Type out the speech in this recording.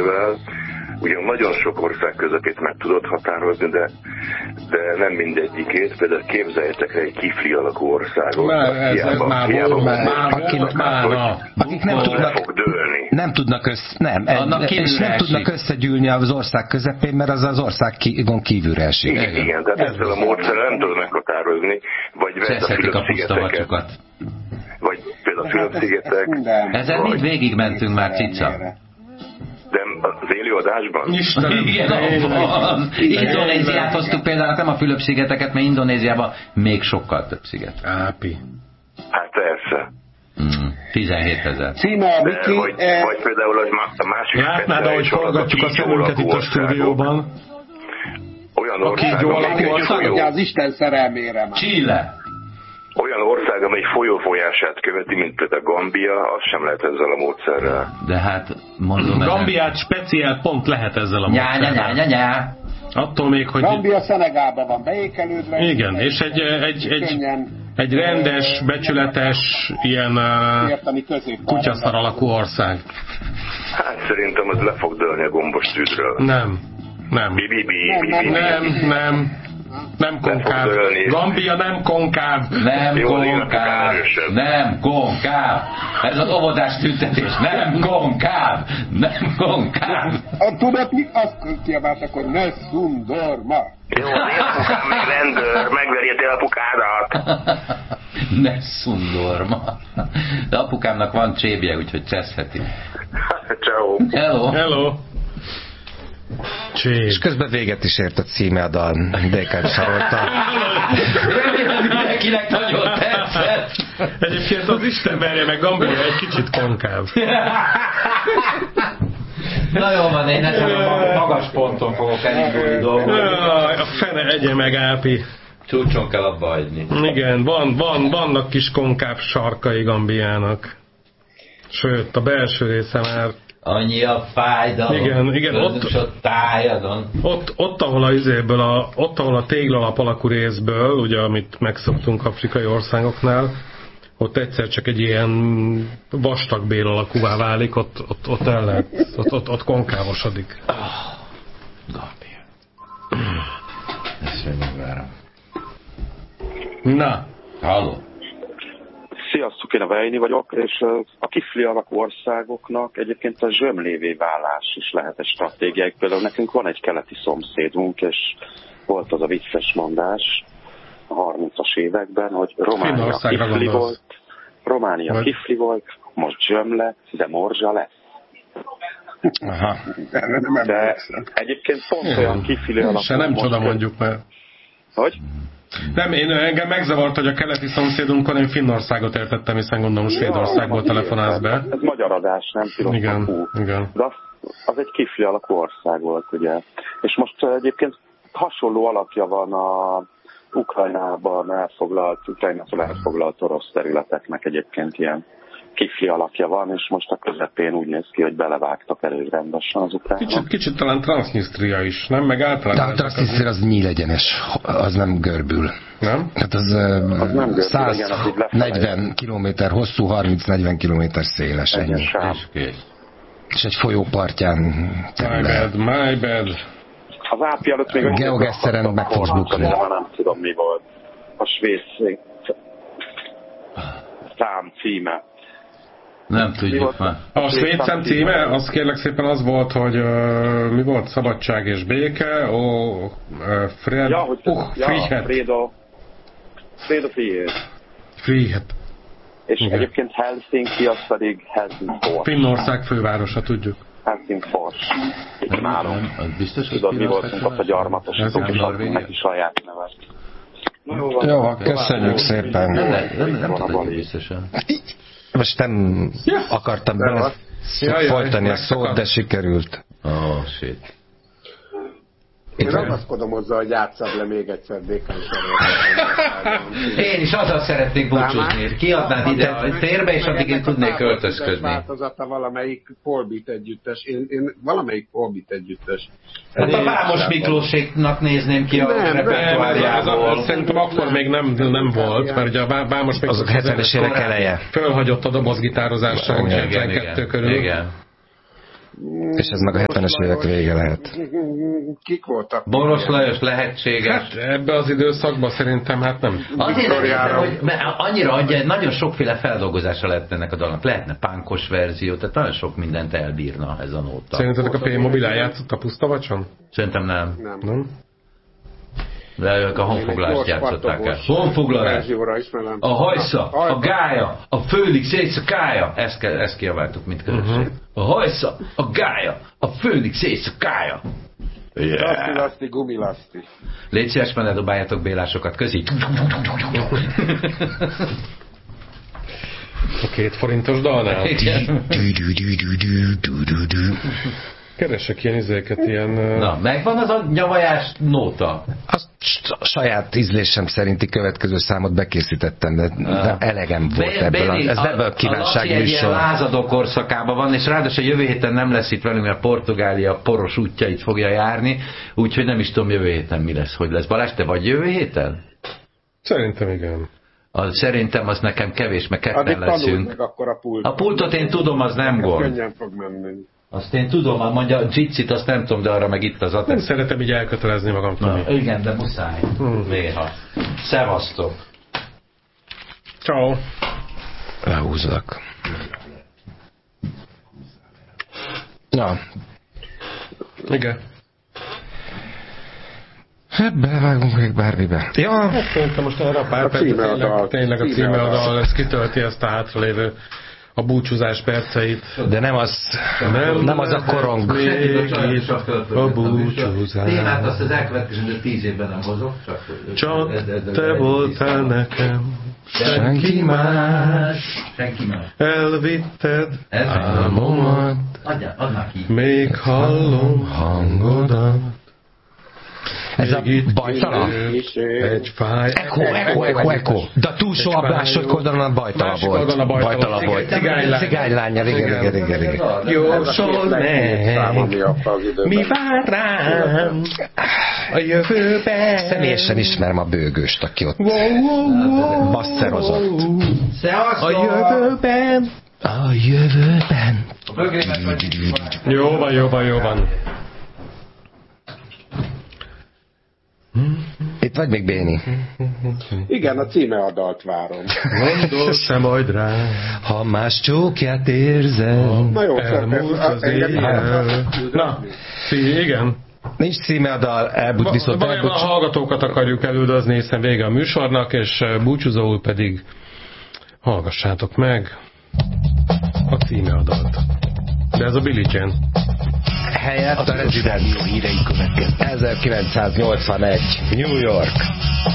közepével. Ugyan nagyon sok ország közepét meg tudod határozni, de nem mindegyikét. Például képzeljétek egy kifli alakú országot. Akik nem tudnak összegyűlni az ország közepén, mert az országon kívülre esik. Igen, tehát ezzel a módszerrel nem tudod meghatározni, vagy vedd a Fülöp-szigeteket. Vagy például a Fülöp-szigetek. Ezen mind végigmentünk már, Cica. De az élőadásban? Igen, Indonéziát hoztuk például, nem a Fülöp-szigeteket, mert Indonéziában még sokkal több sziget. Ápi. Hát persze. 17 000. Vagy például a másik... Látnád, ahogy hallgatjuk a szemünket itt a stúdióban? Olyan ország, hogy az Isten szerelmére már. Chile. Olyan ország, amely folyófolyását követi, mint például Gambia, az sem lehet ezzel a módszerrel. De hát mondom... Gambiát speciál pont lehet ezzel a módszerrel. Attól még, hogy... Gambia Szenegálban van beékelődve. Igen, és egy rendes, becsületes, ilyen kutyaszar alakú ország. Hát szerintem az le fog dőlni a gombos tűzről. Nem. Nem konkáv. Gambia nem konkáv. Nem konkáv. Ez az óvodás tüntetés. Nem konkáv. Tudod mit? Azt kiabáltak, hogy ne szundorma. Jó, apukám meg rendőr, megveri a apukádat. Ne szundorma. De apukámnak van csébje, úgyhogy cseszheti. Ciao. Hello. És közben véget is ért a címe a dal. Dékán sarolta. Remélem mindenkinek nagyon tetszett. Egyébként az Isten verje meg Gambia egy kicsit konkáv. Na jó van, én ezen a magas ponton fogok elindulni dolgozni. A fene egye meg, Ápi. Csúcson kell abba hagyni. Igen, vannak kis konkáv sarkai Gambiának. Sőt, a belső része már... Annyi a fájdalom. Igen, ott ahol a téglalap alakú részből, ugye, amit megszoktunk afrikai országoknál, ott egyszer csak egy ilyen vastag bél alakúvá válik, ott el lehet, ott konkávosodik. Gambia. Ezt megvárom. Na. Halló. Sziasztok, én a Vejni vagyok, és a kifli alakú országoknak egyébként a zsömlévé válás is lehet egy stratégiák. Például nekünk van egy keleti szomszédunk, és volt az a vicces mondás a 30-as években, hogy Románia kifli volt, most zsömle, de morzsa lesz. Aha. De egyébként pont olyan kifli alakú... Se nem csoda mondjuk, mert... Hogy? Nem, engem megzavart, hogy a keleti szomszédunkon én Finnországot értettem, hiszen gondolom Svédországból telefonálsz be. Ez magyar adás, nem tudom. Igen. De az egy kifli alakú ország volt, ugye. És most egyébként hasonló alakja van a Ukrajnától elfoglalt orosz területeknek egyébként ilyen kifli alakja van, és most a közepén úgy néz ki, hogy belevágtak elég rendesen az ukránok. Kicsit talán Transnistria is, nem? Meg általában... De a Transnistria az nyílegyenes, az nem görbül. Nem? Hát az 140 km hosszú, 30-40 km széles. Ennyi. És egy folyó partján... My bad. Az Ápi előtt még... Geogeszeren meg fogsz bukni. Nem tudom, mi volt. A svéd szám címe. Nem tudjuk már. A svéd szám címe, az kérlek szépen az volt, hogy mi volt? Szabadság és béke, Frihet. És igen. Egyébként Helsinki, az pedig Helsingfors. Finnország fővárosa, tudjuk. Helsingfors. Imádom. Biztos, hogy tudod, mi voltunk ott a gyarmatosítók, és adtunk neki saját nevet. Jó, köszönjük szépen. Nem tudjuk biztosan. Most nem akartam folytani a szót, de sikerült. Oh, shit. Én ragaszkodom hozzá, hogy játsszad le még egyszer Dékán Én is azzal szeretnék búcsúzni. Kiadnád ide a térbe, és addig én tudnék költözködni. Változata valamelyik Volbeat együttes. Én valamelyik Volbeat együttes. Hát a Vámos Miklóséknak nézném ki a repertoárjából. Szerintem akkor még nem volt, mert ugye a Vámos Miklós azok 70-es évek eleje. Fölhagyott a dobozgitározással 92 körül. Igen. És ez meg a 70-es évek vége lehet. Kik voltak? Boros Lajos lehetséges. Hát ebbe az időszakban szerintem hát nem. Azért nem értem, hogy annyira adja, nagyon sokféle feldolgozása lehet ennek a dalnak. Lehetne pánkos verzió, tehát nagyon sok mindent elbírna ez a nóta. Szerintetek a P-mobilán játszott a Pusztavacson? Szerintem nem. Nem. De ők a honfoglalást játszották el. Honfoglalás, a hajsza, a gája, a főnix éjszakája. Ezt kiabáltuk, mint közösség. A hajsza, a gája, a főnix éjszakája. Laszti, gumilaszti. Légy szíves, ne dobáljátok bélásokat közé. A 2 forintos dalnál. Keresek ilyen izéket, ilyen... Na, megvan az a nyavajás nóta. Azt saját ízlésem szerinti következő számot bekészítettem, de elegem volt ebből. Ez ebből a kívánság műsor. Egy ilyen lázadó korszakában van, és ráadásul jövő héten nem lesz itt velünk, mert Portugália poros útjait fogja járni, úgyhogy nem is tudom jövő héten mi lesz, hogy lesz. Balázs, te vagy jövő héten? Szerintem igen. Szerintem az nekem kevés, mert ketten leszünk. Meg akkor a pultot. A pultot én tudom, az nem gond. Könnyen fog menni. Azt én tudom, mondja a Jitsit, azt nem tudom, de arra meg itt az Nem szeretem így elkötelezni magam. Igen, de muszáj. Néha. Szevasztok. Ciao. Lehúzlak. Na. Igen. Hát belevágunk még bármibe. Ja. Hát szerintem most erre a pár percet tényleg a címe a dal, ez kitölti ezt a hátralévő a búcsúzás perceit. De nem az a korong. A búcsúzás. Témát azt az elkövetkező 10 évben nem hozok. Csak te voltál nekem. Senki más. Elvitted álmomat. Még hallom hangodat. Ez a bajtala? Egy fáj. Eko. De a túlsó a másik oldalon a bajtala volt. Bajtala volt. Cigánylányjal, igen. Jósol meg, mi vár rám a jövőben. Személyesen ismerem a bőgőst, aki ott basszerozott. A jövőben. A jövőben. Jó van. Itt vagy még, Béni? Igen, a címe a dalt várom. Gondolsz-e majd rá? Ha más csókját érzem. Na jó, elmúlt az éjjel. Na, igen. Nincs címe a dal, viszont a hallgatókat akarjuk elüldozni, hiszen vége a műsornak, és búcsúzóul pedig hallgassátok meg a címe a dalt. De ez a Billie Jean. Helyett a Resident hírei következnek. 1981, New York.